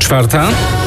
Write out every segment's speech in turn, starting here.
4:00.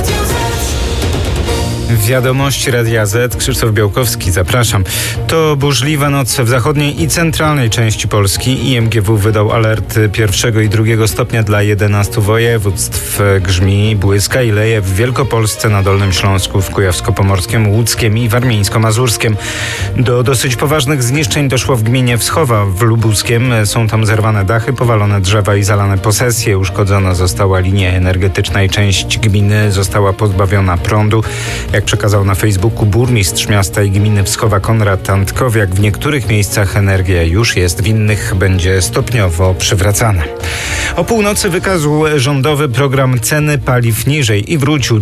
Wiadomości Radia Z. Krzysztof Białkowski, zapraszam. To burzliwa noc w zachodniej i centralnej części Polski. IMGW wydał alerty 1. i 2. stopnia dla 11 województw. Grzmi, błyska i leje w Wielkopolsce, na Dolnym Śląsku, w Kujawsko-Pomorskiem, Łódzkiem i Warmińsko-Mazurskiem. Do dosyć poważnych zniszczeń doszło w gminie Wschowa w Lubuskiem. Są tam zerwane dachy, powalone drzewa i zalane posesje. Uszkodzona została linia energetyczna i część gminy została pozbawiona prądu. Jak przekazał na Facebooku burmistrz miasta i gminy Wschowa Konrad Antkowiak, w niektórych miejscach energia już jest, w innych będzie stopniowo przywracana. O północy wykazał rządowy program ceny paliw niżej i wrócił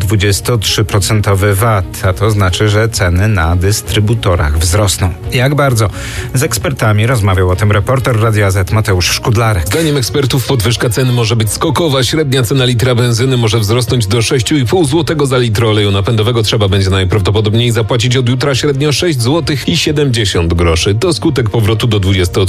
23% VAT, a to znaczy, że ceny na dystrybutorach wzrosną. Jak bardzo? Z ekspertami rozmawiał o tym reporter Radia Z Mateusz Szkudlarek. Zdaniem ekspertów podwyżka cen może być skokowa. Średnia cena litra benzyny może wzrosnąć do 6,5 zł za litr oleju napędowego. Trzeba będzie najprawdopodobniej zapłacić od jutra średnio 6 zł i 70 groszy. To skutek powrotu do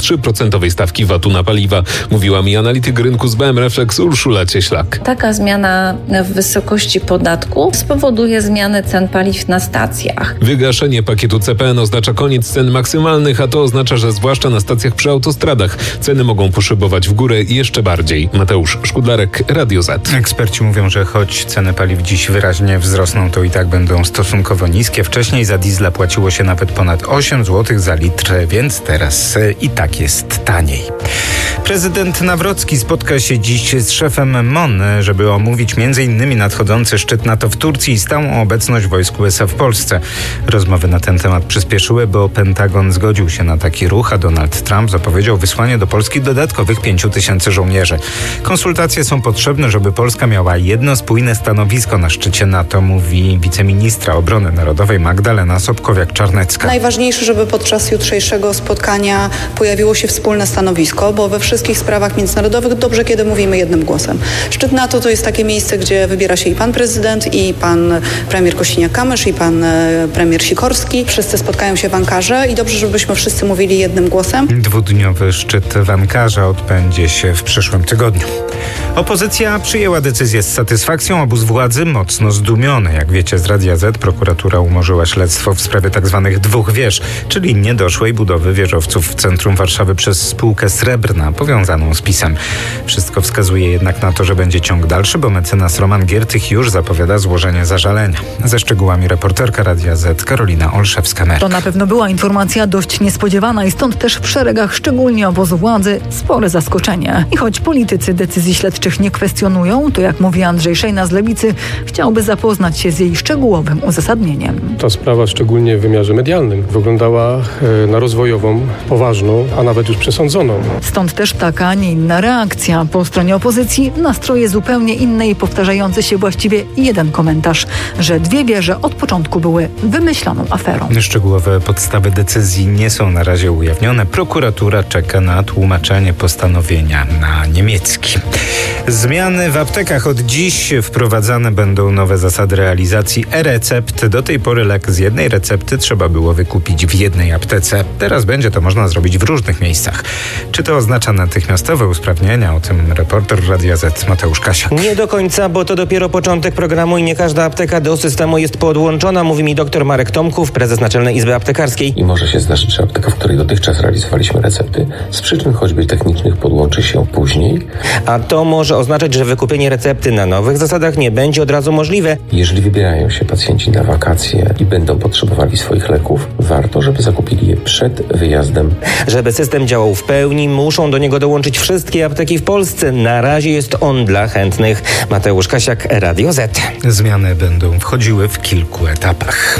23% stawki VAT-u na paliwa, mówiła mi analityk rynku z BM Reflex Urszula Cieślak. Taka zmiana w wysokości podatku spowoduje zmianę cen paliw na stacjach. Wygaszenie pakietu CPN oznacza koniec cen maksymalnych, a to oznacza, że zwłaszcza na stacjach przy autostradach ceny mogą poszybować w górę jeszcze bardziej. Mateusz Szkudlarek, Radio Z. Eksperci mówią, że choć ceny paliw dziś wyraźnie wzrosną, to i tak będą stosunkowo niskie. Wcześniej za diesla płaciło się nawet ponad 8 zł za litr, więc teraz i tak jest taniej. Prezydent Nawrocki spotka się dziś z szefem MON, żeby omówić m.in. nadchodzący szczyt NATO w Turcji i stałą obecność wojsk USA w Polsce. Rozmowy na ten temat przyspieszyły, bo Pentagon zgodził się na taki ruch, a Donald Trump zapowiedział wysłanie do Polski dodatkowych 5,000 żołnierzy. Konsultacje są potrzebne, żeby Polska miała jedno spójne stanowisko na szczycie NATO, mówi wiceministra obrony narodowej Magdalena Sobkowiak-Czarnecka. Najważniejsze, żeby podczas jutrzejszego spotkania pojawiło się wspólne stanowisko, bo we wszystkich sprawach międzynarodowych dobrze, kiedy mówimy jednym głosem. Szczyt NATO to jest takie miejsce, gdzie wybiera się i pan prezydent, i pan premier Kosiniak-Kamysz, i pan premier Sikorski. Wszyscy spotkają się w Ankarze i dobrze, żebyśmy wszyscy mówili jednym głosem. Dwudniowy szczyt w Ankarze odbędzie się w przyszłym tygodniu. Opozycja przyjęła decyzję z satysfakcją, obóz władzy mocno zdumiony. Jak wiecie z Radia Z, prokuratura umorzyła śledztwo w sprawie tzw. dwóch wież, czyli niedoszłej budowy wieżowców w centrum Warszawy przez spółkę Srebrna powiązaną z PiS-em. Wszystko wskazuje jednak na to, że będzie ciąg dalszy, bo mecenas Roman Giertych już zapowiada złożenie zażalenia. Ze szczegółami reporterka Radia Z Karolina Olszewska-Merk. To na pewno była informacja dość niespodziewana i stąd też w szeregach, szczególnie obozu władzy, spore zaskoczenie. I choć politycy decyzji śledczych nie kwestionują, to jak mówi Andrzej Szejna z Lewicy, chciałby zapoznać się z jej szczegółowym uzasadnieniem. Ta sprawa, szczególnie w wymiarze medialnym, wyglądała na rozwojową, poważną, a nawet już przesądzoną. Stąd też taka, a nie inna reakcja. Po stronie opozycji nastroje zupełnie inne i powtarzający się właściwie jeden komentarz, że dwie wieże od początku były wymyśloną aferą. Szczegółowe podstawy decyzji nie są na razie ujawnione. Prokuratura czeka na tłumaczenie postanowienia na niemiecki. Zmiany w aptekach. Od dziś wprowadzane będą nowe zasady realizacji e-recept. Do tej pory lek z jednej recepty trzeba było wykupić w jednej aptece. Teraz będzie to można zrobić w różnych miejscach. Czy to oznacza natychmiastowe usprawnienia? O tym reporter Radia Z Mateusz Kasiak. Nie do końca, bo to dopiero początek programu i nie każda apteka do systemu jest podłączona, mówi mi dr Marek Tomków, prezes Naczelnej Izby Aptekarskiej. I może się zdarzyć, że apteka, w której dotychczas realizowaliśmy recepty, z przyczyn choćby technicznych podłączy się później. A to może oznaczać, że wykupienie recepty na nowych zasadach nie będzie od razu możliwe. Jeżeli wybierają się pacjenci na wakacje i będą potrzebowali swoich leków, warto, żeby zakupili je przed wyjazdem. Żeby system działał w pełni, muszą do niego dołączyć wszystkie apteki w Polsce. Na razie jest on dla chętnych. Mateusz Kasiak, Radio Z. Zmiany będą wchodziły w kilku etapach.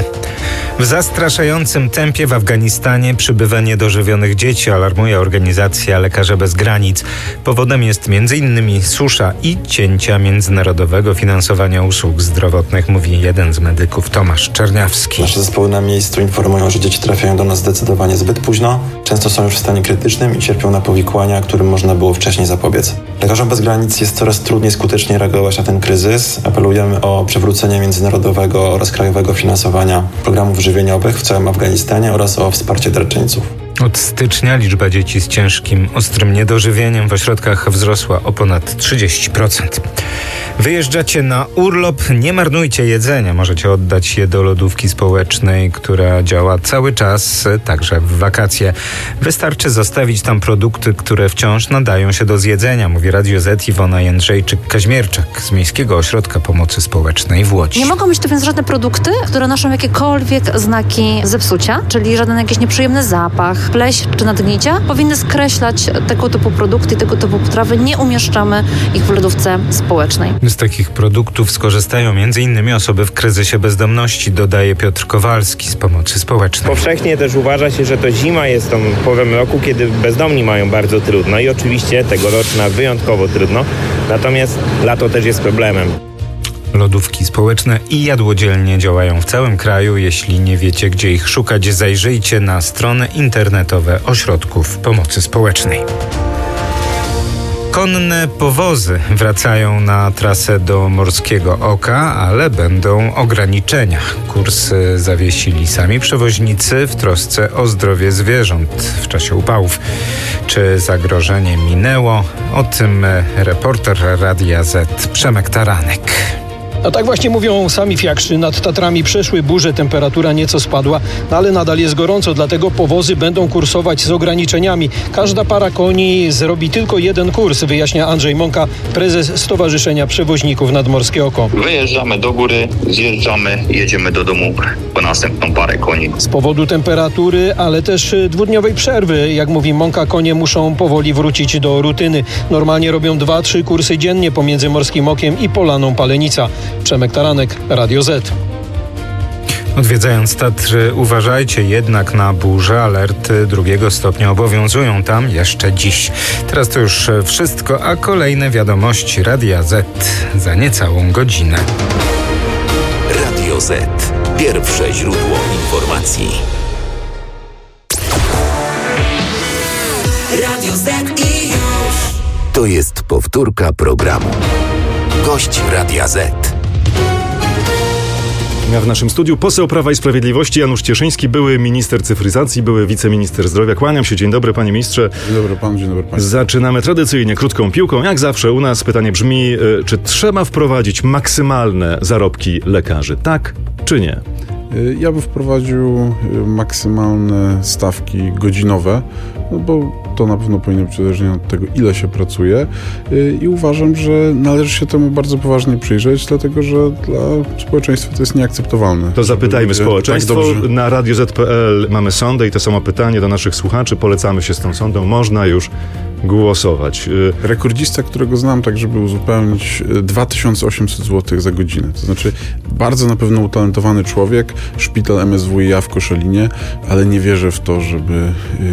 W zastraszającym tempie w Afganistanie przybywa niedożywionych dzieci, alarmuje organizacja Lekarze Bez Granic. Powodem jest m.in. susza i cięcia międzynarodowego finansowania usług zdrowotnych, mówi jeden z medyków Tomasz Czerniawski. Nasze zespoły na miejscu informują, że dzieci trafiają do nas zdecydowanie zbyt późno, często są już w stanie krytycznym i cierpią na powikłania, którym można było wcześniej zapobiec. Lekarzom Bez Granic jest coraz trudniej skutecznie reagować na ten kryzys. Apelujemy o przywrócenie międzynarodowego oraz krajowego finansowania programów żywieniowych w całym Afganistanie oraz o wsparcie darczyńców. Od stycznia liczba dzieci z ciężkim, ostrym niedożywieniem w ośrodkach wzrosła o ponad 30%. Wyjeżdżacie na urlop, nie marnujcie jedzenia. Możecie oddać je do lodówki społecznej, która działa cały czas, także w wakacje. Wystarczy zostawić tam produkty, które wciąż nadają się do zjedzenia, mówi Radio Z Iwona Jędrzejczyk-Kaźmierczak z Miejskiego Ośrodka Pomocy Społecznej w Łodzi. Nie mogą być to więc żadne produkty, które noszą jakiekolwiek znaki zepsucia, czyli żaden jakiś nieprzyjemny zapach, pleśń czy nadgnicia. Powinny skreślać tego typu produkty i tego typu potrawy. Nie umieszczamy ich w lodówce społecznej. Z takich produktów skorzystają m.in. osoby w kryzysie bezdomności, dodaje Piotr Kowalski z Pomocy Społecznej. Powszechnie też uważa się, że to zima jest tą porą roku, kiedy bezdomni mają bardzo trudno i oczywiście tegoroczna wyjątkowo trudno, natomiast lato też jest problemem. Lodówki społeczne i jadłodzielnie działają w całym kraju. Jeśli nie wiecie, gdzie ich szukać, zajrzyjcie na strony internetowe ośrodków pomocy społecznej. Konne powozy wracają na trasę do Morskiego Oka, ale będą ograniczenia. Kursy zawiesili sami przewoźnicy w trosce o zdrowie zwierząt w czasie upałów. Czy zagrożenie minęło? O tym reporter Radia Z Przemek Taranek. A tak właśnie mówią sami fiakrzy. Nad Tatrami przeszły burze, temperatura nieco spadła, ale nadal jest gorąco, dlatego powozy będą kursować z ograniczeniami. Każda para koni zrobi tylko jeden kurs, wyjaśnia Andrzej Mąka, prezes Stowarzyszenia Przewoźników Nadmorskie Oko. Wyjeżdżamy do góry, zjeżdżamy, jedziemy do domu po następną parę koni. Z powodu temperatury, ale też dwudniowej przerwy, jak mówi Mąka, konie muszą powoli wrócić do rutyny. Normalnie robią 2-3 kursy dziennie pomiędzy Morskim Okiem i Polaną Palenica. Przemek Taranek, Radio Z. Odwiedzając Tatry, uważajcie jednak na burze. Alerty 2 stopnia obowiązują tam jeszcze dziś. Teraz to już wszystko, a kolejne wiadomości Radia Z za niecałą godzinę. Radio Z. Pierwsze źródło informacji. Radio Z i już. To jest powtórka programu. Gość Radia Z. W naszym studiu poseł Prawa i Sprawiedliwości Janusz Cieszyński, były minister cyfryzacji, były wiceminister zdrowia. Kłaniam się. Dzień dobry, panie ministrze. Dzień dobry panu, dzień dobry państwu. Zaczynamy tradycyjnie krótką piłką. Jak zawsze u nas pytanie brzmi, czy trzeba wprowadzić maksymalne zarobki lekarzy? Tak czy nie? Ja bym wprowadził maksymalne stawki godzinowe, no bo to na pewno powinno być uzależnione od tego, ile się pracuje i uważam, że należy się temu bardzo poważnie przyjrzeć, dlatego że dla społeczeństwa to jest nieakceptowalne. To zapytajmy społeczeństwo. Tak na radioz.pl mamy sondę i to samo pytanie do naszych słuchaczy. Polecamy się z tą sondą. Można już głosować. Rekordzista, którego znam, tak żeby uzupełnić, 2800 zł za godzinę. To znaczy bardzo na pewno utalentowany człowiek, szpital MSWiA w Koszalinie, ale nie wierzę w to, żeby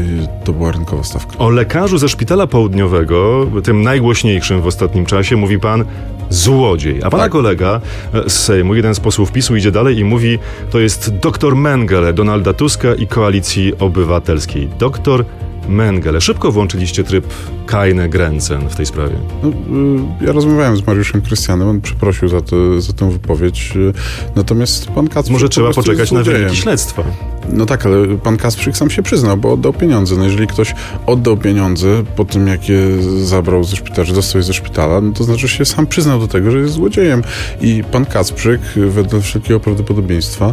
to była rynkowa stawka. O lekarzu ze Szpitala Południowego, tym najgłośniejszym w ostatnim czasie, mówi pan złodziej. A pana kolega z Sejmu, jeden z posłów PiS-u, idzie dalej i mówi, to jest doktor Mengele, Donalda Tuska i Koalicji Obywatelskiej. Doktor Mengele. Szybko włączyliście tryb Keine Grenzen w tej sprawie. No, ja rozmawiałem z Mariuszem Krystianem, on przeprosił za tę wypowiedź. Natomiast pan Kacprzyk... Może trzeba poczekać na wyniki śledztwa. No tak, ale pan Kacprzyk sam się przyznał, bo oddał pieniądze. No jeżeli ktoś oddał pieniądze po tym, jak je zabrał ze szpitala, że dostał je ze szpitala, no to znaczy się sam przyznał do tego, że jest złodziejem. I pan Kacprzyk, wedle wszelkiego prawdopodobieństwa,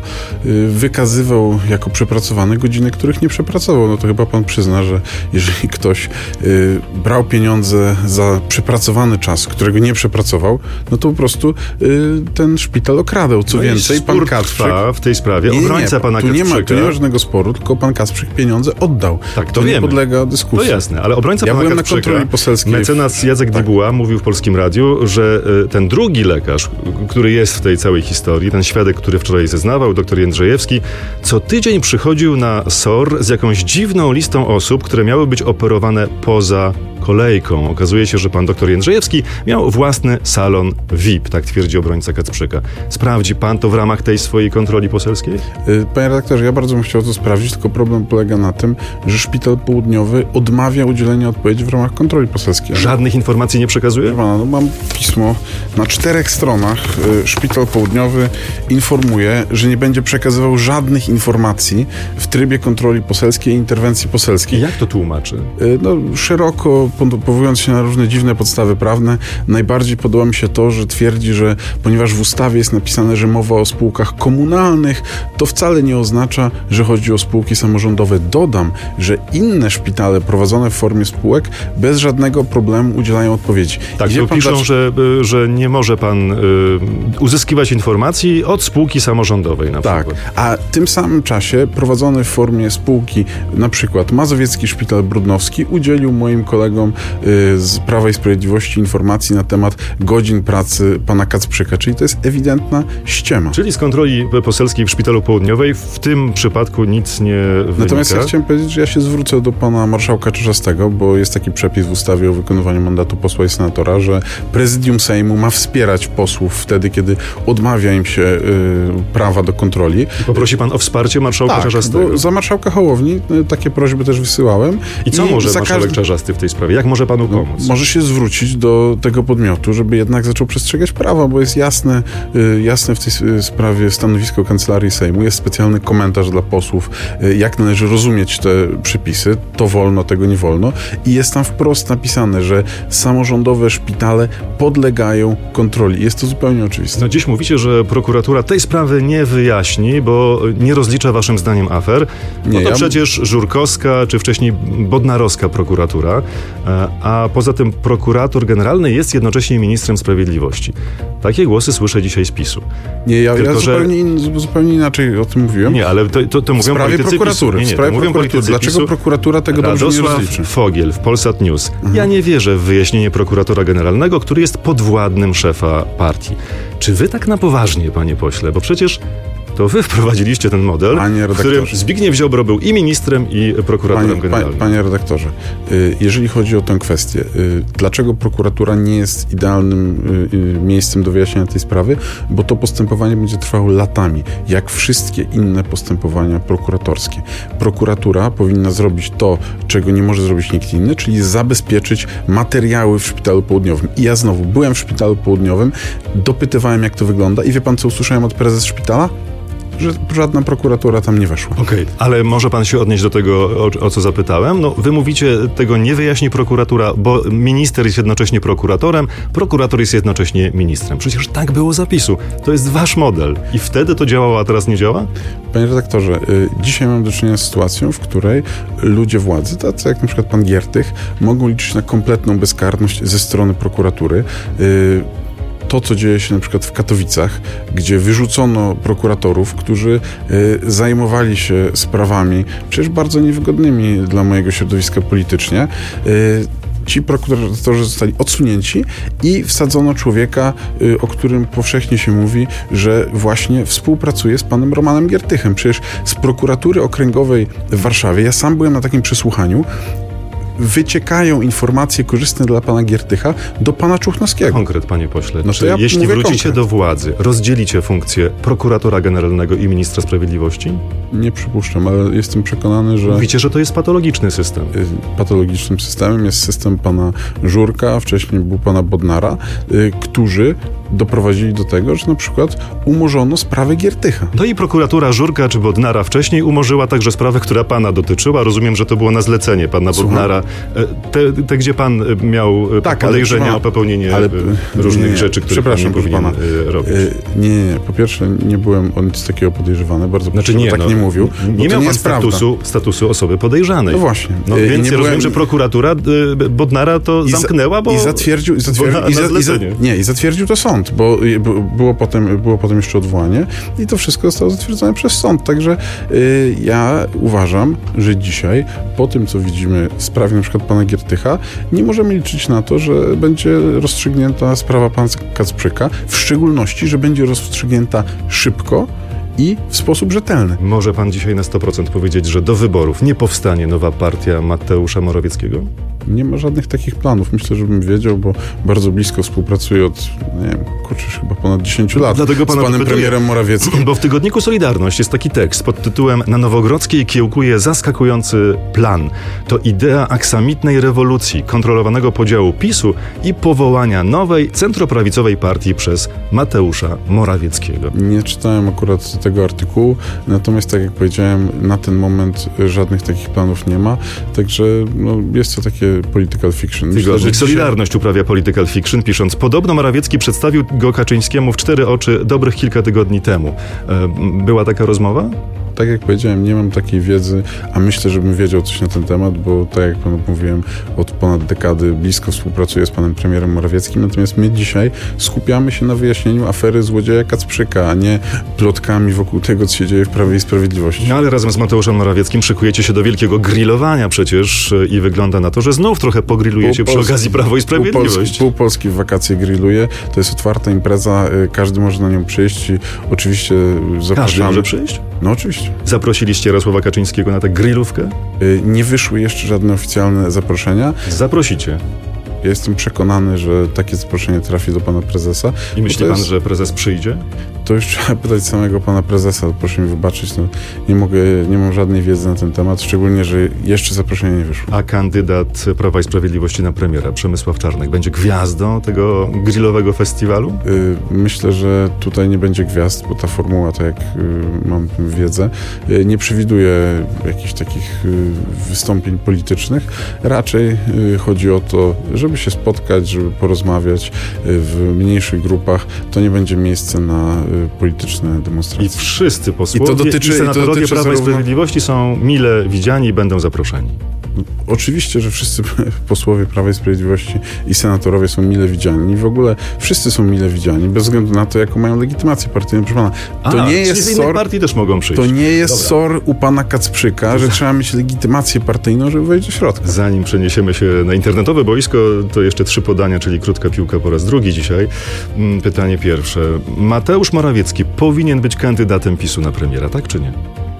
wykazywał jako przepracowany godziny, których nie przepracował. No to chyba pan przyzna, że jeżeli ktoś brał pieniądze za przepracowany czas, którego nie przepracował, no to po prostu ten szpital okradał. Co więcej, pan Kacprzyk... w tej sprawie. Obrońca pana Kacprzyka... Tu nie ma żadnego sporu, tylko pan Kacprzyk pieniądze oddał. Tak, to nie podlega dyskusji. To jasne, ale obrońca pana byłem Kacprzyka, na kontroli poselskiej. Mecenas Jacek Dibuła mówił w Polskim Radiu, że ten drugi lekarz, który jest w tej całej historii, ten świadek, który wczoraj zeznawał, doktor Jędrzejewski, co tydzień przychodził na SOR z jakąś dziwną listą osób, które miały być operowane poza kolejką. Okazuje się, że pan doktor Jędrzejewski miał własny salon VIP, tak twierdzi obrońca Kacprzyka. Sprawdzi pan to w ramach tej swojej kontroli poselskiej? Panie redaktorze, ja bardzo bym chciał to sprawdzić, tylko problem polega na tym, że Szpital Południowy odmawia udzielenia odpowiedzi w ramach kontroli poselskiej. Żadnych informacji nie przekazuje? No, mam pismo na 4 stronach. Szpital Południowy informuje, że nie będzie przekazywał żadnych informacji w trybie kontroli poselskiej i interwencji poselskiej. Jak to tłumaczy? No, szeroko powołując się na różne dziwne podstawy prawne, najbardziej podoba mi się to, że twierdzi, że ponieważ w ustawie jest napisane, że mowa o spółkach komunalnych, to wcale nie oznacza, że chodzi o spółki samorządowe. Dodam, że inne szpitale prowadzone w formie spółek bez żadnego problemu udzielają odpowiedzi. Tak, tu piszą, że nie może pan uzyskiwać informacji od spółki samorządowej na przykład. Tak, a w tym samym czasie prowadzony w formie spółki, na przykład Mazowiecki Szpital Brudnowski udzielił moim kolegom z Prawa i Sprawiedliwości informacji na temat godzin pracy pana Kacprzyka, czyli to jest ewidentna ściema. Czyli z kontroli poselskiej w Szpitalu Południowej w tym przypadku nic nie wynika. Natomiast ja chciałem powiedzieć, że ja się zwrócę do pana marszałka Czarzastego, bo jest taki przepis w ustawie o wykonywaniu mandatu posła i senatora, że prezydium Sejmu ma wspierać posłów wtedy, kiedy odmawia im się prawa do kontroli. I poprosi pan o wsparcie marszałka Czarzastego. Bo za marszałka Hołowni takie prośby też wysyłałem. I co może marszałek Czarzasty w tej sprawie? Jak może panu pomóc? Może się zwrócić do tego podmiotu, żeby jednak zaczął przestrzegać prawa, bo jest jasne w tej sprawie stanowisko Kancelarii Sejmu. Jest specjalny komentarz dla posłów, jak należy rozumieć te przepisy. To wolno, tego nie wolno. I jest tam wprost napisane, że samorządowe szpitale podlegają kontroli. Jest to zupełnie oczywiste. No dziś mówicie, że prokuratura tej sprawy nie wyjaśni, bo nie rozlicza waszym zdaniem afer. No to przecież Żurkowska, czy wcześniej Bodnarowska prokuratura, a poza tym prokurator generalny jest jednocześnie ministrem sprawiedliwości. Takie głosy słyszę dzisiaj z PiS-u. Nie, ja zupełnie inaczej o tym mówiłem. Nie, ale to mówią politycy prokuratury. PiS-u. W sprawie prokuratury. Dlaczego prokuratura tego dobrze nie rozliczy? Fogiel w Polsat News. Ja nie wierzę w wyjaśnienie prokuratora generalnego, który jest podwładnym szefa partii. Czy wy tak na poważnie, panie pośle? Bo przecież to wy wprowadziliście ten model, w którym Zbigniew Ziobro był i ministrem, i prokuratorem generalnym. Panie redaktorze, jeżeli chodzi o tę kwestię, dlaczego prokuratura nie jest idealnym miejscem do wyjaśnienia tej sprawy? Bo to postępowanie będzie trwało latami, jak wszystkie inne postępowania prokuratorskie. Prokuratura powinna zrobić to, czego nie może zrobić nikt inny, czyli zabezpieczyć materiały w Szpitalu Południowym. I ja znowu byłem w Szpitalu Południowym, dopytywałem, jak to wygląda i wie pan, co usłyszałem od prezes szpitala? Że żadna prokuratura tam nie weszła. Okej, ale może pan się odnieść do tego, o co zapytałem? No, wy mówicie, tego nie wyjaśni prokuratura, bo minister jest jednocześnie prokuratorem, prokurator jest jednocześnie ministrem. Przecież tak było zapisu. To jest wasz model. I wtedy to działało, a teraz nie działa? Panie redaktorze, dzisiaj mam do czynienia z sytuacją, w której ludzie władzy, tacy jak na przykład pan Giertych, mogą liczyć na kompletną bezkarność ze strony prokuratury. To, co dzieje się na przykład w Katowicach, gdzie wyrzucono prokuratorów, którzy zajmowali się sprawami przecież bardzo niewygodnymi dla mojego środowiska politycznie. Ci prokuratorzy zostali odsunięci i wsadzono człowieka, o którym powszechnie się mówi, że właśnie współpracuje z panem Romanem Giertychem. Przecież z prokuratury okręgowej w Warszawie, ja sam byłem na takim przesłuchaniu, wyciekają informacje korzystne dla pana Giertycha do pana Czuchnowskiego. Konkret, panie pośle. No to ja jeśli wrócicie do władzy, rozdzielicie funkcję prokuratora generalnego i ministra sprawiedliwości? Nie przypuszczam, ale jestem przekonany, że... Mówicie, że to jest patologiczny system. Patologicznym systemem jest system pana Żurka, a wcześniej był pana Bodnara, którzy doprowadzili do tego, że na przykład umorzono sprawę Giertycha. No i prokuratura Żurka czy Bodnara wcześniej umorzyła także sprawę, która pana dotyczyła. Rozumiem, że to było na zlecenie pana Bodnara. Te, gdzie pan miał podejrzenia o popełnienie różnych rzeczy, które pan nie powinien robić. Nie. Po pierwsze, nie byłem o nic takiego podejrzewany. Bardzo proszę, nie mówił. Nie miał pan statusu osoby podejrzanej. No właśnie. Więc ja rozumiem, że prokuratura Bodnara to zamknęła, bo... I zatwierdził to sąd, bo było potem jeszcze odwołanie i to wszystko zostało zatwierdzone przez sąd. Także ja uważam, że dzisiaj, po tym, co widzimy w sprawie na przykład pana Giertycha, nie możemy liczyć na to, że będzie rozstrzygnięta sprawa pana Kacprzyka, w szczególności, że będzie rozstrzygnięta szybko i w sposób rzetelny. Może pan dzisiaj na 100% powiedzieć, że do wyborów nie powstanie nowa partia Mateusza Morawieckiego? Nie ma żadnych takich planów. Myślę, żebym wiedział, bo bardzo blisko współpracuję od, chyba ponad 10 lat Dlatego z panem premierem Morawieckim. Bo w tygodniku Solidarność jest taki tekst pod tytułem „Na Nowogrodzkiej kiełkuje zaskakujący plan”. To idea aksamitnej rewolucji, kontrolowanego podziału PiS-u i powołania nowej, centroprawicowej partii przez Mateusza Morawieckiego. Nie czytałem akurat tego artykułu. Natomiast tak jak powiedziałem, na ten moment żadnych takich planów nie ma. Także jest to takie political fiction. Myślę, że Solidarność uprawia political fiction, pisząc: podobno Morawiecki przedstawił go Kaczyńskiemu w 4 oczy dobrych kilka tygodni temu. Była taka rozmowa? Tak jak powiedziałem, nie mam takiej wiedzy, a myślę, żebym wiedział coś na ten temat, bo tak jak panu mówiłem, od ponad dekady blisko współpracuję z panem premierem Morawieckim, natomiast my dzisiaj skupiamy się na wyjaśnieniu afery złodzieja Kacprzyka, a nie plotkami wokół tego, co się dzieje w Prawie i Sprawiedliwości. No ale razem z Mateuszem Morawieckim szykujecie się do wielkiego grillowania przecież i wygląda na to, że znów trochę pogrillujecie przy okazji Prawo i Sprawiedliwość. Pół Polski w wakacje grilluje. To jest otwarta impreza, każdy może na nią przyjść i oczywiście zapraszamy. Każdy może przyjść? No oczywiście. Zaprosiliście Jarosława Kaczyńskiego na tę grillówkę? Nie wyszły jeszcze żadne oficjalne zaproszenia. Zaprosicie. Ja jestem przekonany, że takie zaproszenie trafi do pana prezesa. I myśli pan, że prezes przyjdzie? To już trzeba pytać samego pana prezesa. Proszę mi wybaczyć, nie mam żadnej wiedzy na ten temat, szczególnie, że jeszcze zaproszenie nie wyszło. A kandydat Prawa i Sprawiedliwości na premiera, Przemysław Czarnek, będzie gwiazdą tego grillowego festiwalu? Myślę, że tutaj nie będzie gwiazd, bo ta formuła, tak jak mam wiedzę, nie przewiduje jakichś takich wystąpień politycznych. Raczej chodzi o to, żeby się spotkać, żeby porozmawiać w mniejszych grupach. To nie będzie miejsce na polityczne demonstracje. I wszyscy posłowie i senatorowie Prawa i Sprawiedliwości są mile widziani i będą zaproszeni. Oczywiście, że wszyscy posłowie Prawa i Sprawiedliwości i senatorowie są mile widziani. W ogóle wszyscy są mile widziani, bez względu na to, jaką mają legitymację partyjną. Proszę pana, to nie jest z innych partii też mogą przyjść. To nie jest SOR u pana Kacprzyka, że trzeba mieć legitymację partyjną, żeby wejść do środka. Zanim przeniesiemy się na internetowe boisko, to jeszcze 3 podania, czyli krótka piłka po raz drugi dzisiaj. Pytanie pierwsze. Mateusz Morawiecki powinien być kandydatem PiS-u na premiera, tak czy nie?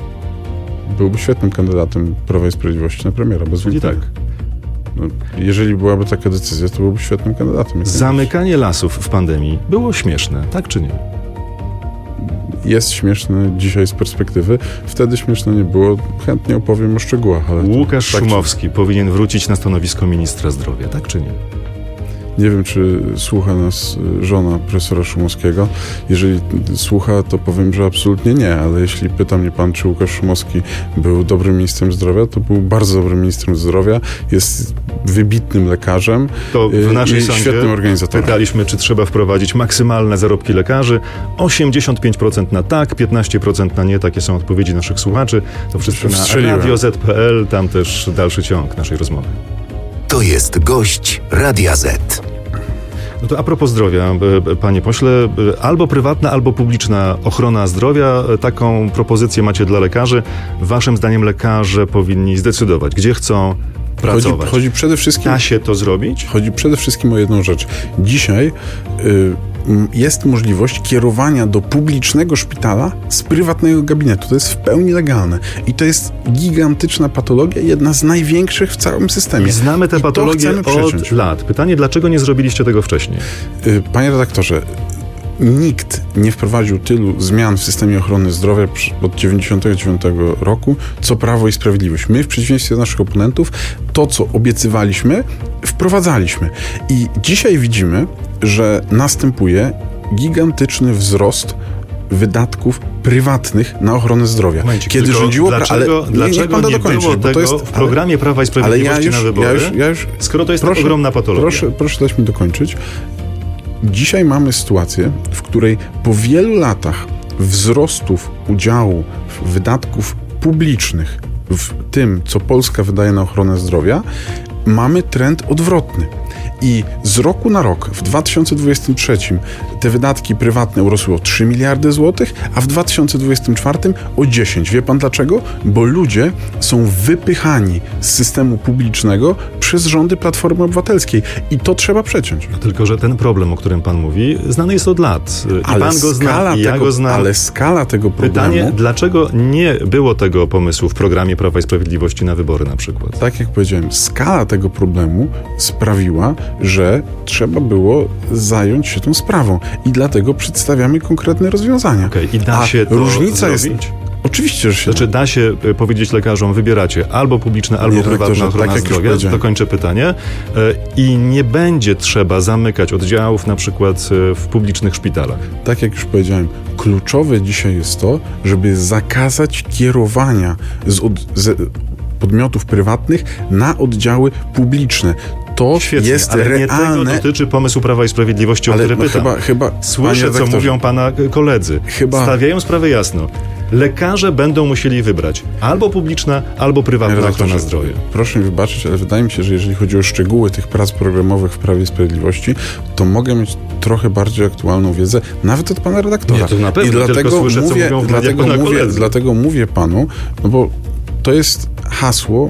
Byłby świetnym kandydatem Prawa i Sprawiedliwości na premiera, bez wątpienia. Tak. Jeżeli byłaby taka decyzja, to byłby świetnym kandydatem. Zamykanie lasów w pandemii było śmieszne, tak czy nie? Jest śmieszne dzisiaj z perspektywy. Wtedy śmieszne nie było. Chętnie opowiem o szczegółach. Ale Łukasz Szumowski powinien wrócić na stanowisko ministra zdrowia, tak czy nie? Nie wiem, czy słucha nas żona profesora Szumowskiego. Jeżeli słucha, to powiem, że absolutnie nie, ale jeśli pyta mnie pan, czy Łukasz Szumowski był dobrym ministrem zdrowia, to był bardzo dobrym ministrem zdrowia. Jest wybitnym lekarzem to w naszej sądzie świetnym organizatorem. Pytaliśmy, czy trzeba wprowadzić maksymalne zarobki lekarzy. 85% na tak, 15% na nie. Takie są odpowiedzi naszych słuchaczy. To wszystko na Radio Z.pl. Tam też dalszy ciąg naszej rozmowy. To jest gość Radia Z. No to a propos zdrowia, panie pośle, albo prywatna, albo publiczna ochrona zdrowia. Taką propozycję macie dla lekarzy. Waszym zdaniem lekarze powinni zdecydować, gdzie chcą pracować. Chodzi przede wszystkim... Da się to zrobić? Chodzi przede wszystkim o jedną rzecz. Dzisiaj jest możliwość kierowania do publicznego szpitala z prywatnego gabinetu. To jest w pełni legalne. I to jest gigantyczna patologia, jedna z największych w całym systemie. I znamy tę patologię od lat. Pytanie, dlaczego nie zrobiliście tego wcześniej? Panie redaktorze, nikt nie wprowadził tylu zmian w systemie ochrony zdrowia od 1999 roku, co Prawo i Sprawiedliwość. My, w przeciwieństwie do naszych oponentów, to, co obiecywaliśmy, wprowadzaliśmy. I dzisiaj widzimy, że następuje gigantyczny wzrost wydatków prywatnych na ochronę zdrowia. Momencik, kiedy rządziło... Dlaczego nie było tego w programie Prawa i Sprawiedliwości na wybory, skoro to jest tak ogromna patologia? Proszę dać mi dokończyć. Dzisiaj mamy sytuację, w której po wielu latach wzrostów udziału wydatków publicznych w tym, co Polska wydaje na ochronę zdrowia, mamy trend odwrotny. I z roku na rok, w 2023 te wydatki prywatne urosły o 3 miliardy złotych, a w 2024 o 10. Wie pan dlaczego? Bo ludzie są wypychani z systemu publicznego przez rządy Platformy Obywatelskiej. I to trzeba przeciąć. No tylko, że ten problem, o którym pan mówi, znany jest od lat. I pan go zna, i ja go znam. Ale skala tego problemu... Pytanie, dlaczego nie było tego pomysłu w programie Prawa i Sprawiedliwości na wybory na przykład? Tak jak powiedziałem, skala tego problemu sprawiła, że trzeba było zająć się tą sprawą. I dlatego przedstawiamy konkretne rozwiązania. I da się to różnica zrobić? jest... Oczywiście, że się Znaczy da się powiedzieć lekarzom, wybieracie albo publiczne, albo prywatna ochrona zdrowia, dokończę pytanie, i nie będzie trzeba zamykać oddziałów na przykład w publicznych szpitalach. Tak jak już powiedziałem, kluczowe dzisiaj jest to, żeby zakazać kierowania z podmiotów prywatnych na oddziały publiczne. To Świetnie, jest ale realne. nie tego dotyczy pomysłu Prawa i Sprawiedliwości, o który pytam. Słyszę, co mówią pana koledzy. Stawiają sprawę jasno. Lekarze będą musieli wybrać albo publiczna, albo prywatna ochrona zdrowia. Proszę mi wybaczyć, ale wydaje mi się, że jeżeli chodzi o szczegóły tych prac programowych w Prawie i Sprawiedliwości, to mogę mieć trochę bardziej aktualną wiedzę, nawet od pana redaktora. Nie, to na pewno, i dlatego tylko słyszę, co mówią dlatego mówię panu, no bo to jest hasło,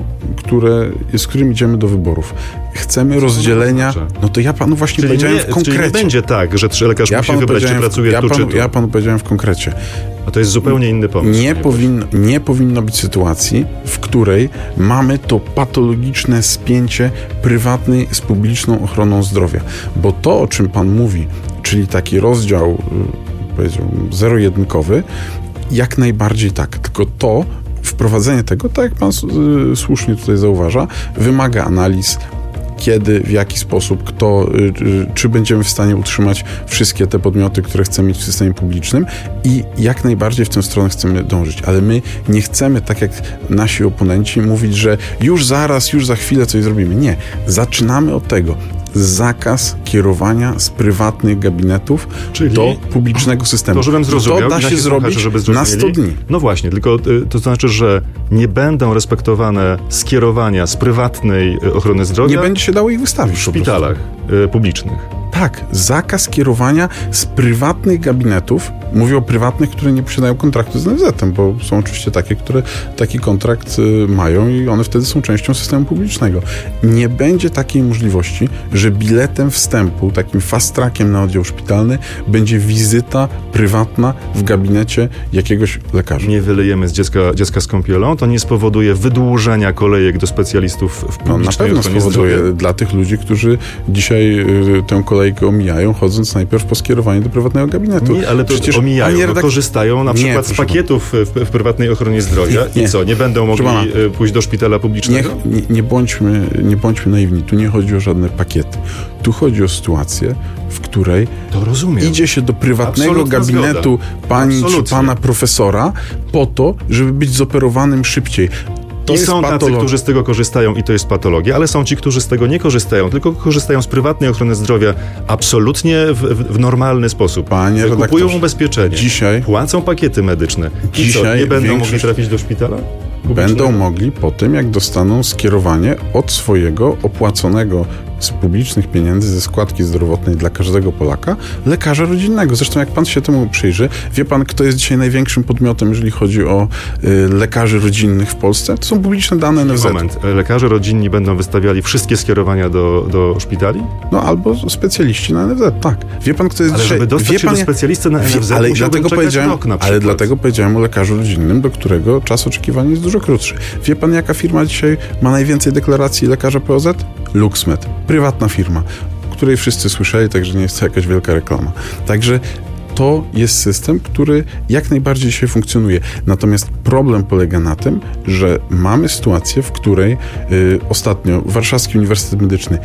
z którym idziemy do wyborów. Chcemy rozdzielenia. No to ja panu właśnie powiedziałem w konkrecie. Czyli nie będzie tak, że lekarz musi wybrać, czy pracuje tu, czy tu. Ja panu powiedziałem w konkrecie. A to jest zupełnie inny pomysł. Nie powinno być sytuacji, w której mamy to patologiczne spięcie prywatnej z publiczną ochroną zdrowia. Bo to, o czym pan mówi, czyli taki rozdział, powiedziałbym, zero-jedynkowy, jak najbardziej tak. Tylko to wprowadzenie tego, tak jak pan słusznie tutaj zauważa, wymaga analiz, kiedy, w jaki sposób, kto, czy będziemy w stanie utrzymać wszystkie te podmioty, które chcemy mieć w systemie publicznym, i jak najbardziej w tę stronę chcemy dążyć. Ale my nie chcemy, tak jak nasi oponenci, mówić, że już zaraz, już za chwilę coś zrobimy. Nie. Zaczynamy od tego. Zakaz kierowania z prywatnych gabinetów do publicznego systemu. To, żebym zrozumiał, to da się zrobić na 100 dni. No właśnie, tylko to znaczy, że nie będą respektowane skierowania z prywatnej ochrony zdrowia. Nie będzie się dało ich wystawić w szpitalach publicznych. Tak, zakaz kierowania z prywatnych gabinetów. Mówię o prywatnych, które nie posiadają kontraktu z NFZ-em, bo są oczywiście takie, które taki kontrakt mają i one wtedy są częścią systemu publicznego. Nie będzie takiej możliwości, że biletem wstępu, takim fast trackiem na oddział szpitalny będzie wizyta prywatna w gabinecie jakiegoś lekarza. Nie wylejemy z dziecka z kąpielą, to nie spowoduje wydłużenia kolejek do specjalistów w publicznej na pewno spowoduje dla tych ludzi, którzy dzisiaj tę kolejkę omijają, chodząc najpierw po skierowanie do prywatnego gabinetu. Nie, ale to przecież omijają, korzystają na przykład z pakietów w prywatnej ochronie zdrowia i co, nie będą mogli pójść do szpitala publicznego? Nie bądźmy naiwni, tu nie chodzi o żadne pakiety. Tu chodzi o sytuację, w której idzie się do prywatnego gabinetu pani czy pana profesora po to, żeby być zoperowanym szybciej. I są tacy, którzy z tego korzystają i to jest patologia, ale są ci, którzy z tego nie korzystają, tylko korzystają z prywatnej ochrony zdrowia absolutnie w normalny sposób. Kupują ubezpieczenie, płacą pakiety medyczne. I co, nie będą mogli trafić do szpitala? Będą mogli po tym, jak dostaną skierowanie od swojego opłaconego z publicznych pieniędzy ze składki zdrowotnej dla każdego Polaka lekarza rodzinnego. Zresztą jak pan się temu przyjrzy, wie pan, kto jest dzisiaj największym podmiotem, jeżeli chodzi o lekarzy rodzinnych w Polsce? To są publiczne dane NFZ. Moment, lekarze rodzinni będą wystawiali wszystkie skierowania do szpitali? No albo specjaliści na NFZ, tak. Wie pan, kto jest ale dzisiaj... żeby dostać się do specjalisty na NFZ, ale dlatego powiedziałem o lekarzu rodzinnym, do którego czas oczekiwania jest dużo krótszy. Wie pan, jaka firma dzisiaj ma najwięcej deklaracji lekarza POZ? LuxMed. Prywatna firma, o której wszyscy słyszeli, także nie jest to jakaś wielka reklama. Także to jest system, który jak najbardziej dzisiaj funkcjonuje. Natomiast problem polega na tym, że mamy sytuację, w której ostatnio Warszawski Uniwersytet Medyczny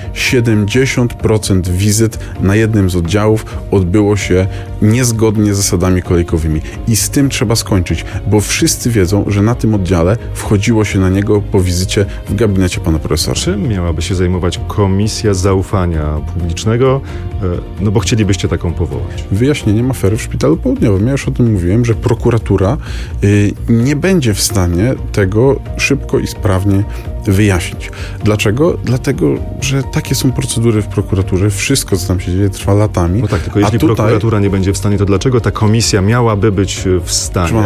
70% wizyt na jednym z oddziałów odbyło się niezgodnie z zasadami kolejkowymi. I z tym trzeba skończyć, bo wszyscy wiedzą, że na tym oddziale wchodziło się na niego po wizycie w gabinecie pana profesora. Czym miałaby się zajmować Komisja Zaufania Publicznego? No bo chcielibyście taką powołać. Wyjaśnieniem afery w Szpitalu Południowym. Ja już o tym mówiłem, że prokuratura nie będzie w stanie tego szybko i sprawnie wyjaśnić. Dlaczego? Dlatego, że takie są procedury w prokuraturze. Wszystko, co tam się dzieje, trwa latami. No tak, tylko jeśli prokuratura nie będzie w stanie, to dlaczego ta komisja miałaby być w stanie?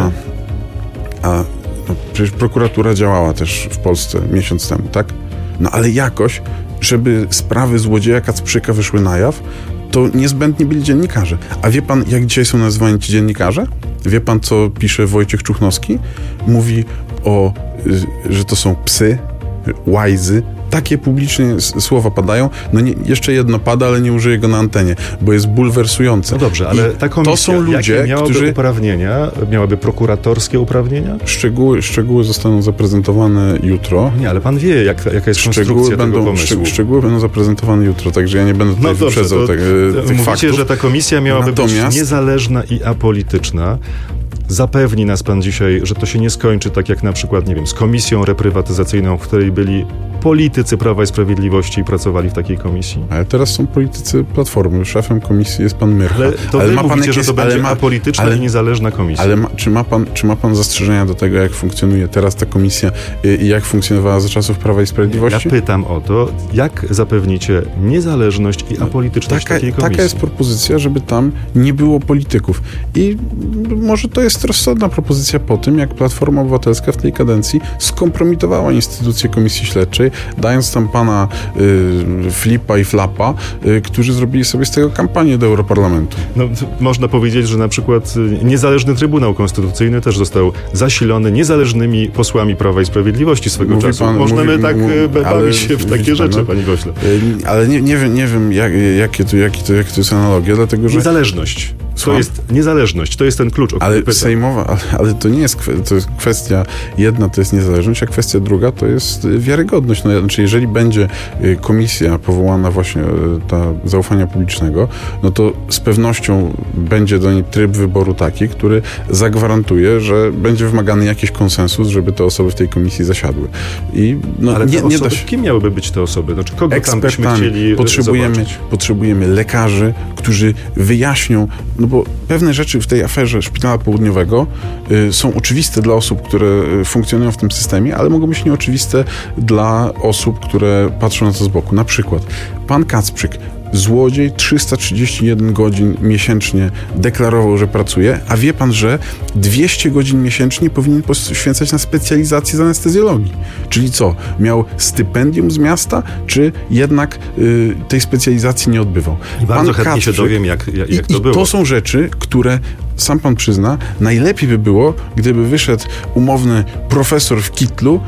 Przecież prokuratura działała też w Polsce miesiąc temu, tak? No ale jakoś, żeby sprawy złodzieja Kacprzyka wyszły na jaw, to niezbędnie byli dziennikarze. A wie pan, jak dzisiaj są nazywani ci dziennikarze? Wie pan, co pisze Wojciech Czuchnowski? Mówi że to są psy, łajzy. takie publicznie słowa padają. No jeszcze jedno pada, ale nie użyję go na antenie, bo jest bulwersujące. No dobrze, ale ta komisja, to są ludzie, jakie miałaby którzy... uprawnienia? Miałaby prokuratorskie uprawnienia? Szczegóły zostaną zaprezentowane jutro. Nie, ale pan wie, jaka jest konstrukcja tego pomysłu. Szczegóły będą zaprezentowane jutro, także ja nie będę tutaj wyprzedzał tych faktów. Mówicie, że ta komisja miałaby być niezależna i apolityczna. Zapewni nas pan dzisiaj, że to się nie skończy tak jak na przykład, nie wiem, z komisją reprywatyzacyjną, w której byli politycy Prawa i Sprawiedliwości i pracowali w takiej komisji. Ale teraz są politycy Platformy. Szefem komisji jest pan Myrcha. Ale ma pan mówicie, że to będzie apolityczna i niezależna komisja. Ale czy ma pan zastrzeżenia do tego, jak funkcjonuje teraz ta komisja i jak funkcjonowała za czasów Prawa i Sprawiedliwości? Ja pytam o to, jak zapewnicie niezależność i apolityczność takiej komisji? Taka jest propozycja, żeby tam nie było polityków. I może to jest rozsądna propozycja po tym, jak Platforma Obywatelska w tej kadencji skompromitowała instytucję Komisji Śledczej, dając tam pana Flipa i Flapa, którzy zrobili sobie z tego kampanię do Europarlamentu. No, można powiedzieć, że na przykład niezależny Trybunał Konstytucyjny też został zasilony niezależnymi posłami Prawa i Sprawiedliwości swego czasu. Możemy bawić się w takie rzeczy, panie pośle. Ale nie wiem jakie to jest analogia, dlatego że... Niezależność. To jest niezależność, to jest ten klucz, o którym pytam. Sejmowa, ale to nie jest, to jest kwestia jedna, to jest niezależność, a kwestia druga to jest wiarygodność. No, znaczy, jeżeli będzie komisja powołana właśnie ta zaufania publicznego, no to z pewnością będzie do niej tryb wyboru taki, który zagwarantuje, że będzie wymagany jakiś konsensus, żeby te osoby w tej komisji zasiadły. I ale nie da się... Kim miałyby być te osoby? Znaczy, kogo tam byśmy chcieli potrzebujemy lekarzy, którzy wyjaśnią, no bo pewne rzeczy w tej aferze Szpitala Południowego są oczywiste dla osób, które funkcjonują w tym systemie, ale mogą być nieoczywiste dla osób, które patrzą na to z boku. Na przykład pan Kacprzyk, złodziej, 331 godzin miesięcznie deklarował, że pracuje, a wie pan, że 200 godzin miesięcznie powinien poświęcać na specjalizację z anestezjologii. Czyli co? Miał stypendium z miasta, czy jednak tej specjalizacji nie odbywał? I bardzo chętnie się dowiem, jak to było. To są rzeczy, które, sam pan przyzna, najlepiej by było, gdyby wyszedł umowny profesor w kitlu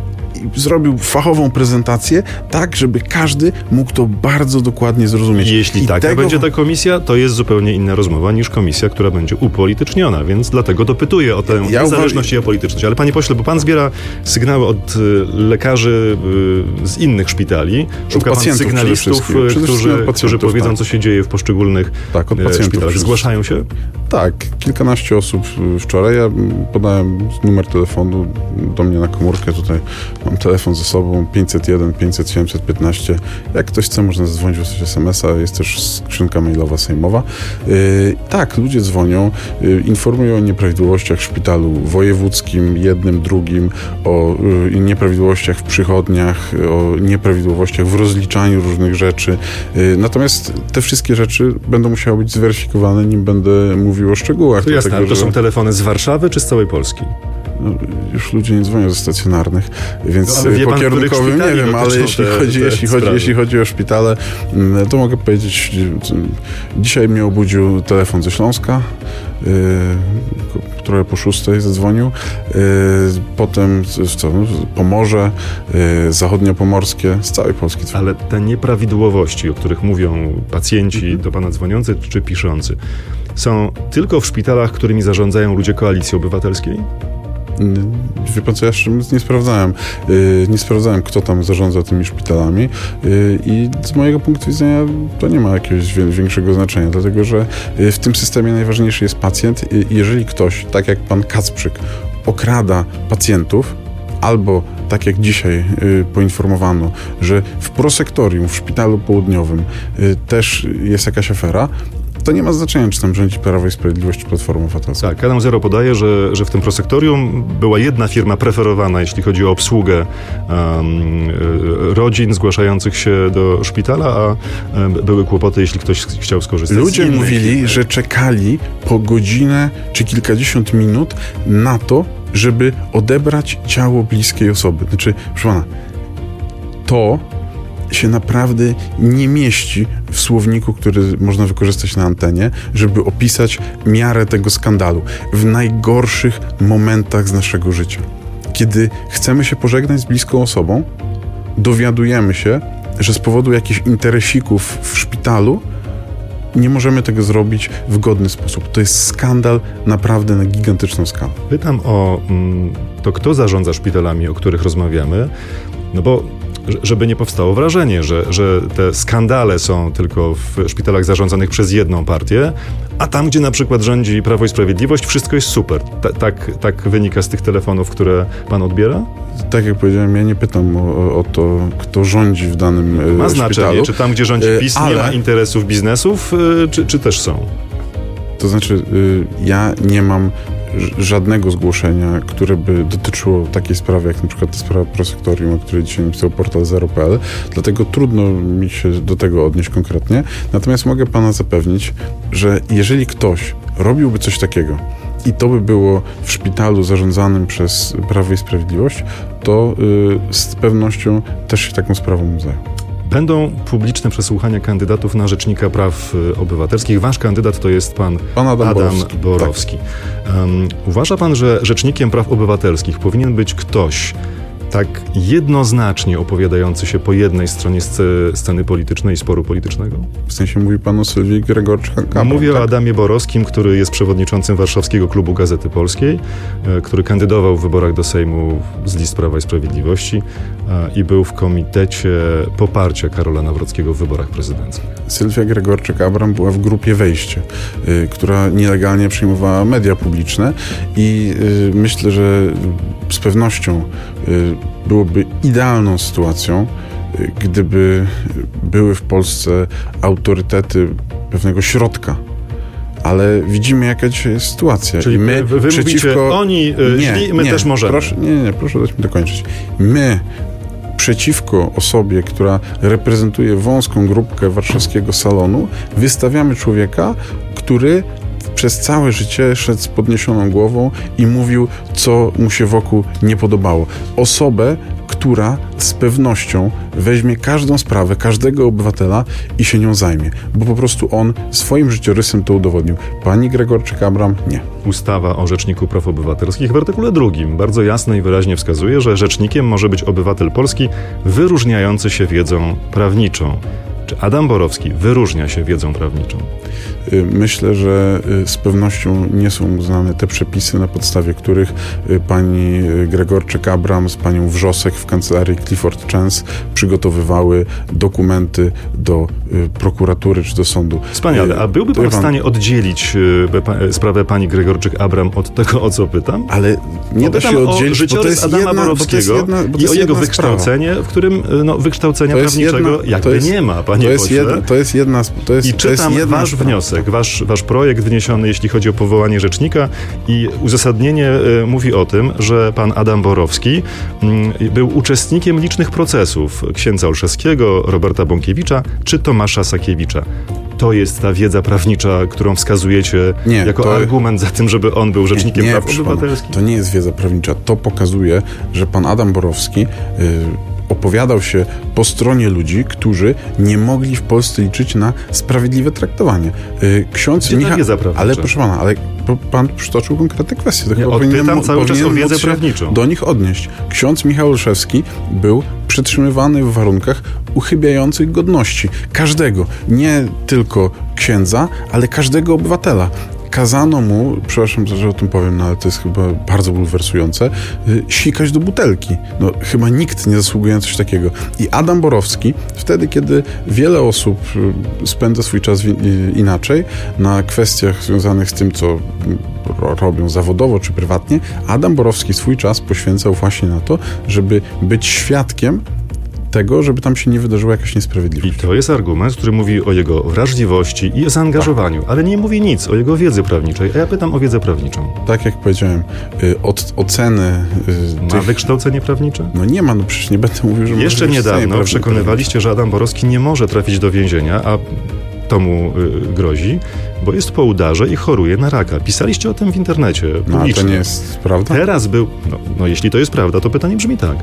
zrobił fachową prezentację, tak, żeby każdy mógł to bardzo dokładnie zrozumieć. Jeśli taka będzie ta komisja, to jest zupełnie inna rozmowa niż komisja, która będzie upolityczniona, więc dlatego dopytuję o tę niezależność i apolityczność. Ale panie pośle, bo pan zbiera sygnały od lekarzy z innych szpitali, szuka pan sygnalistów, którzy powiedzą, co się dzieje w poszczególnych szpitalach. Zgłaszają się? Tak, kilkanaście osób wczoraj. Ja podałem numer telefonu do mnie na komórkę. Tutaj mam telefon ze sobą 501 500 715. Jak ktoś chce, można zadzwonić, wysłać SMS-a. Jest też skrzynka mailowa sejmowa. Tak, ludzie dzwonią, informują o nieprawidłowościach w szpitalu wojewódzkim, jednym, drugim, o nieprawidłowościach w przychodniach, o nieprawidłowościach w rozliczaniu różnych rzeczy. Natomiast te wszystkie rzeczy będą musiały być zweryfikowane, nim będę mówił o szczegółach. To jasne, ale to są telefony z Warszawy czy z całej Polski? No, już ludzie nie dzwonią ze stacjonarnych, więc po kierunkowym nie wiem, ale jeśli chodzi o szpitale, to mogę powiedzieć, dzisiaj mnie obudził telefon ze Śląska, trochę po 6:00 zadzwonił, potem Pomorze, zachodniopomorskie, z całej Polski. Ale te nieprawidłowości, o których mówią pacjenci do pana dzwoniący czy piszący, są tylko w szpitalach, którymi zarządzają ludzie Koalicji Obywatelskiej? Wie pan co, ja nie sprawdzałem. Nie sprawdzałem, kto tam zarządza tymi szpitalami i z mojego punktu widzenia to nie ma jakiegoś większego znaczenia, dlatego że w tym systemie najważniejszy jest pacjent. Jeżeli ktoś, tak jak pan Kacprzyk, okrada pacjentów, albo tak jak dzisiaj poinformowano, że w prosektorium w Szpitalu Południowym też jest jakaś afera, to nie ma znaczenia, czy tam rządzi Prawo i Sprawiedliwość, czy Platforma Obywatelska. Tak, Kanał Zero podaje, że w tym prosektorium była jedna firma preferowana, jeśli chodzi o obsługę rodzin zgłaszających się do szpitala, a były kłopoty, jeśli ktoś chciał skorzystać Ludzie z innej mówili, firmy. że czekali po godzinę czy kilkadziesiąt minut na to, żeby odebrać ciało bliskiej osoby. Znaczy, proszę pana, to się naprawdę nie mieści w słowniku, który można wykorzystać na antenie, żeby opisać miarę tego skandalu. W najgorszych momentach z naszego życia. Kiedy chcemy się pożegnać z bliską osobą, dowiadujemy się, że z powodu jakichś interesików w szpitalu nie możemy tego zrobić w godny sposób. To jest skandal naprawdę na gigantyczną skalę. Pytam o to, kto zarządza szpitalami, o których rozmawiamy, no bo żeby nie powstało wrażenie, że te skandale są tylko w szpitalach zarządzanych przez jedną partię, a tam, gdzie na przykład rządzi Prawo i Sprawiedliwość, wszystko jest super. Tak wynika z tych telefonów, które pan odbiera? Tak jak powiedziałem, ja nie pytam o to, kto rządzi w danym Ma znaczenie, szpitalu. czy tam, gdzie rządzi PiS, nie ma interesów biznesów, czy też są? To znaczy, ja nie mam żadnego zgłoszenia, które by dotyczyło takiej sprawy, jak na przykład ta sprawa prosektorium, o której dzisiaj napisał portal Zero.pl, dlatego trudno mi się do tego odnieść konkretnie. Natomiast mogę pana zapewnić, że jeżeli ktoś robiłby coś takiego i to by było w szpitalu zarządzanym przez Prawo i Sprawiedliwość, to z pewnością też się taką sprawą zajął. Będą publiczne przesłuchania kandydatów na Rzecznika Praw Obywatelskich. Wasz kandydat to jest pan Adam Borowski. Tak. Uważa pan, że Rzecznikiem Praw Obywatelskich powinien być ktoś tak jednoznacznie opowiadający się po jednej stronie sceny politycznej i sporu politycznego? W sensie mówi pan o Sylwii Gregorczyk-Abram? Mówię o Adamie Borowskim, który jest przewodniczącym Warszawskiego Klubu Gazety Polskiej, który kandydował w wyborach do Sejmu z list Prawa i Sprawiedliwości i był w komitecie poparcia Karola Nawrockiego w wyborach prezydenckich. Sylwia Gregorczyk-Abram była w grupie Wejście, która nielegalnie przyjmowała media publiczne i myślę, że z pewnością byłoby idealną sytuacją, gdyby były w Polsce autorytety pewnego środka. Ale widzimy, jaka dzisiaj jest sytuacja. Czyli i my wy przeciwko... mówicie, oni źli, my też możemy. Proszę dać mi dokończyć. My przeciwko osobie, która reprezentuje wąską grupkę warszawskiego salonu, wystawiamy człowieka, który przez całe życie szedł z podniesioną głową i mówił, co mu się wokół nie podobało. Osobę, która z pewnością weźmie każdą sprawę, każdego obywatela i się nią zajmie. Bo po prostu on swoim życiorysem to udowodnił. Pani Gregorczyk-Abram nie. Ustawa o Rzeczniku Praw Obywatelskich w artykule 2 bardzo jasno i wyraźnie wskazuje, że rzecznikiem może być obywatel polski wyróżniający się wiedzą prawniczą. Czy Adam Borowski wyróżnia się wiedzą prawniczą? Myślę, że z pewnością nie są znane te przepisy, na podstawie których pani Gregorczyk-Abram z panią Wrzosek w kancelarii Clifford Chance przygotowywały dokumenty do prokuratury czy do sądu. Wspaniale. A byłby pan w stanie oddzielić sprawę pani Gregorczyk-Abram od tego, o co pytam? Ale nie da się oddzielić, bo to jest Adama Borowskiego i o jego wykształcenie, w którym wykształcenia prawniczego jakby nie ma, panie pośle. I czytam wasz wniosek, wasz projekt wniesiony, jeśli chodzi o powołanie rzecznika, i uzasadnienie mówi o tym, że pan Adam Borowski był uczestnikiem licznych procesów księdza Olszewskiego, Roberta Bąkiewicza czy Tomasza Sakiewicza. To jest ta wiedza prawnicza, którą wskazujecie jako argument za tym, żeby on był rzecznikiem praw obywatelskich? To nie jest wiedza prawnicza. To pokazuje, że pan Adam Borowski opowiadał się po stronie ludzi, którzy nie mogli w Polsce liczyć na sprawiedliwe traktowanie. Ksiądz Michał... Ale proszę pana, pan przytoczył konkretne kwestie. Pytam cały czas o wiedzę prawniczą. Do nich odnieść. Ksiądz Michał Olszewski był przetrzymywany w warunkach uchybiających godności każdego, nie tylko księdza, ale każdego obywatela. Kazano mu, przepraszam, że o tym powiem, ale to jest chyba bardzo bulwersujące, sikać do butelki. No, chyba nikt nie zasługuje na coś takiego. I Adam Borowski, wtedy, kiedy wiele osób spędza swój czas inaczej, na kwestiach związanych z tym, co robią zawodowo czy prywatnie, Adam Borowski swój czas poświęcał właśnie na to, żeby być świadkiem tego, żeby tam się nie wydarzyła jakaś niesprawiedliwość. I to jest argument, który mówi o jego wrażliwości i zaangażowaniu, ale nie mówi nic o jego wiedzy prawniczej. A ja pytam o wiedzę prawniczą. Tak jak powiedziałem, oceny... Ma wykształcenie prawnicze? No nie ma, no przecież nie będę mówił, że... Jeszcze niedawno przekonywaliście, że Adam Borowski nie może trafić do więzienia, a to mu grozi, bo jest po udarze i choruje na raka. Pisaliście o tym w internecie publicznie. No, a to nie jest prawda? Teraz był... No jeśli to jest prawda, to pytanie brzmi tak.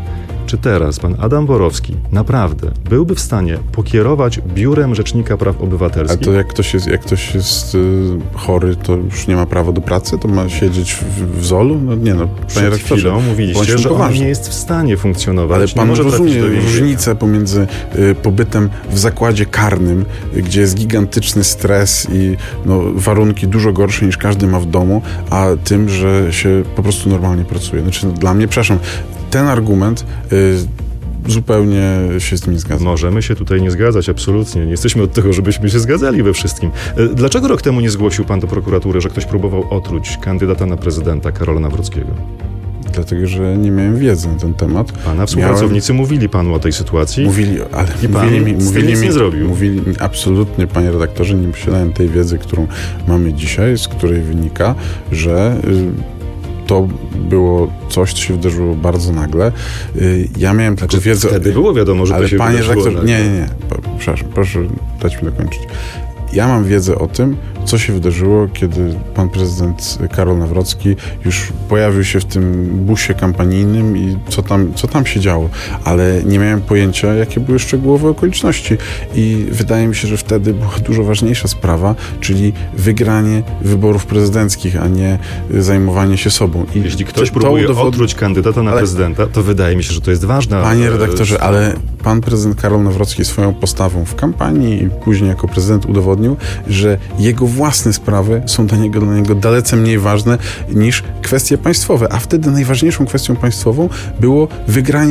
czy teraz pan Adam Borowski naprawdę byłby w stanie pokierować Biurem Rzecznika Praw Obywatelskich? A to jak ktoś jest chory, to już nie ma prawa do pracy? To ma siedzieć w ZOL-u? No nie no, panie Przed chwilą mówiliście, że on nie jest w stanie funkcjonować. Ale pan rozumie różnicę pomiędzy pobytem w zakładzie karnym, gdzie jest gigantyczny stres i warunki dużo gorsze niż każdy ma w domu, a tym, że się po prostu normalnie pracuje. Znaczy, dla mnie, przepraszam, ten argument zupełnie się z tym nie zgadzam. Możemy się tutaj nie zgadzać, absolutnie. Nie jesteśmy od tego, żebyśmy się zgadzali we wszystkim. Dlaczego rok temu nie zgłosił pan do prokuratury, że ktoś próbował otruć kandydata na prezydenta Karola Nawrockiego? Dlatego, że nie miałem wiedzy na ten temat. Pana współpracownicy mówili panu o tej sytuacji? Mówili, ale mówili mi, nie zrobił. Mówili mi absolutnie, panie redaktorze, nie posiadałem tej wiedzy, którą mamy dzisiaj, z której wynika, że to było coś, co się wydarzyło bardzo nagle. Ja miałem tylko wiedzę... Wtedy było wiadomo, że to się wydarzyło. Ale panie redaktorze, nie. Przepraszam, proszę dać mi dokończyć. Ja mam wiedzę o tym, co się wydarzyło, kiedy pan prezydent Karol Nawrocki już pojawił się w tym busie kampanijnym i co tam się działo. Ale nie miałem pojęcia, jakie były szczegółowe okoliczności. I wydaje mi się, że wtedy była dużo ważniejsza sprawa, czyli wygranie wyborów prezydenckich, a nie zajmowanie się sobą. I jeśli ktoś próbuje otruć kandydata na prezydenta, to wydaje mi się, że to jest ważne. Panie redaktorze, ale pan prezydent Karol Nawrocki swoją postawą w kampanii i później jako prezydent udowodnił, że jego własne sprawy są dla niego dalece mniej ważne niż kwestie państwowe, a wtedy najważniejszą kwestią państwową było wygranie